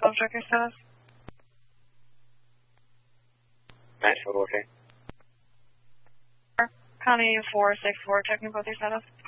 412, check your status. 912, okay. County 464, checking both your status.